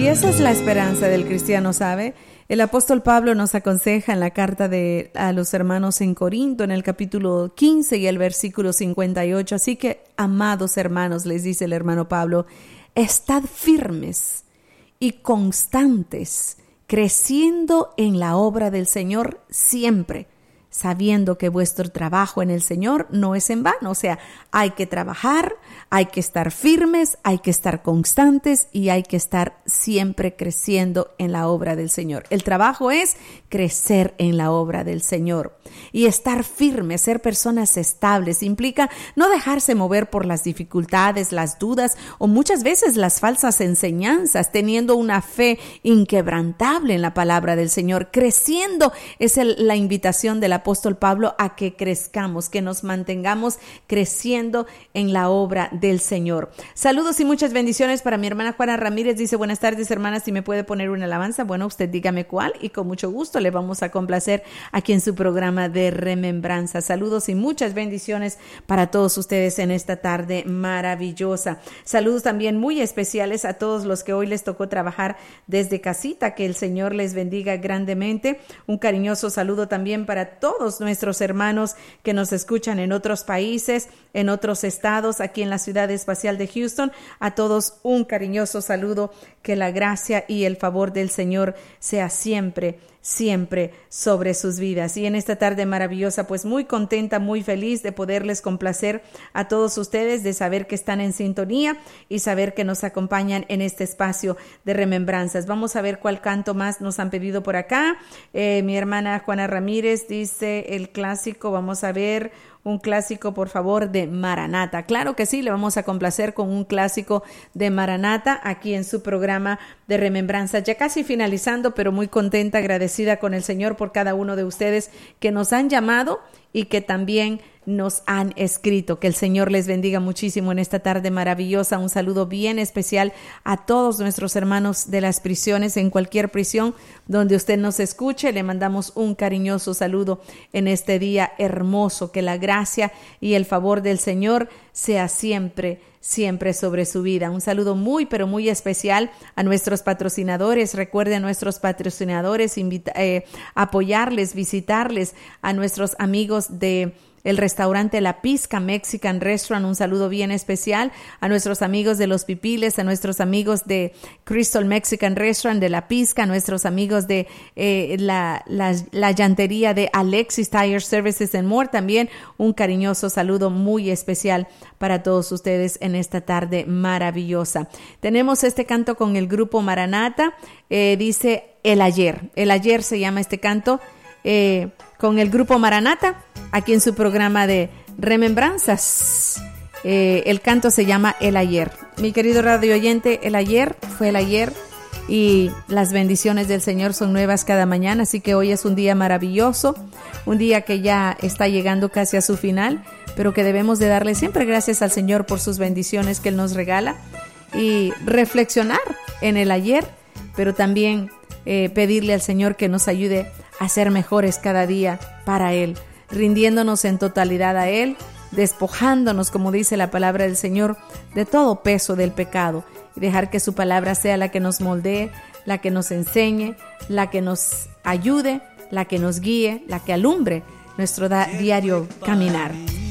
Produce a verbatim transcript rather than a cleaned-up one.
esa es la esperanza del cristiano, ¿sabe? El apóstol Pablo nos aconseja en la carta de, a los hermanos en Corinto, en el capítulo quince y el versículo cincuenta y ocho. Así que, amados hermanos, les dice el hermano Pablo, estad firmes y constantes, creciendo en la obra del Señor siempre, sabiendo que vuestro trabajo en el Señor no es en vano. O sea, hay que trabajar, hay que estar firmes, hay que estar constantes y hay que estar siempre creciendo en la obra del Señor. El trabajo es crecer en la obra del Señor. Y estar firmes, ser personas estables, implica no dejarse mover por las dificultades, las dudas o muchas veces las falsas enseñanzas, teniendo una fe inquebrantable en la palabra del Señor. Creciendo es el, la invitación del apóstol Pablo a que crezcamos, que nos mantengamos creciendo en la obra del Señor. Saludos y muchas bendiciones para mi hermana Juana Ramírez. Dice, buenas tardes, hermana, si me puede poner una alabanza. Bueno, usted dígame cuál y con mucho gusto le vamos a complacer aquí en su programa de Remembranza. Saludos y muchas bendiciones para todos ustedes en esta tarde maravillosa. Saludos también muy especiales a todos los que hoy les tocó trabajar desde casita. Que el Señor les bendiga grandemente. Un cariñoso saludo también para todos nuestros hermanos que nos escuchan en otros países, en otros estados, aquí en la ciudad espacial de Houston. A todos un cariñoso saludo. Que la gracia y el favor del Señor sea siempre, siempre sobre sus vidas. Y en esta tarde maravillosa, pues muy contenta, muy feliz de poderles complacer a todos ustedes, de saber que están en sintonía y saber que nos acompañan en este espacio de remembranzas. Vamos a ver cuál canto más nos han pedido por acá. Eh, mi hermana Juana Ramírez dice el clásico, vamos a ver un clásico, por favor, de Maranata. Claro que sí, le vamos a complacer con un clásico de Maranata aquí en su programa de remembranza. Ya casi finalizando, pero muy contenta, agradecida con el Señor por cada uno de ustedes que nos han llamado y que también nos han escrito. Que el Señor les bendiga muchísimo en esta tarde maravillosa. Un saludo bien especial a todos nuestros hermanos de las prisiones, en cualquier prisión donde usted nos escuche. Le mandamos un cariñoso saludo en este día hermoso. Que la gracia y el favor del Señor sea siempre, siempre sobre su vida. Un saludo muy, pero muy especial a nuestros patrocinadores. Recuerden a nuestros patrocinadores, invita, eh, apoyarles, visitarles, a nuestros amigos de el restaurante La Pizca Mexican Restaurant, un saludo bien especial a nuestros amigos de Los Pipiles, a nuestros amigos de Crystal Mexican Restaurant de La Pizca, a nuestros amigos de eh, la, la, la llantería de Alexis Tire Services and More. También un cariñoso saludo muy especial para todos ustedes en esta tarde maravillosa. Tenemos este canto con el grupo Maranata, eh, dice El Ayer. El Ayer se llama este canto, eh, con el grupo Maranata, aquí en su programa de Remembranzas. Eh, el canto se llama El Ayer. Mi querido radio oyente, el ayer fue el ayer y las bendiciones del Señor son nuevas cada mañana, así que hoy es un día maravilloso, un día que ya está llegando casi a su final, pero que debemos de darle siempre gracias al Señor por sus bendiciones que Él nos regala y reflexionar en el ayer, pero también eh, pedirle al Señor que nos ayude a ser mejores cada día para Él, rindiéndonos en totalidad a Él, despojándonos, como dice la palabra del Señor, de todo peso del pecado y dejar que su palabra sea la que nos moldee, la que nos enseñe, la que nos ayude, la que nos guíe, la que alumbre nuestro da- diario caminar.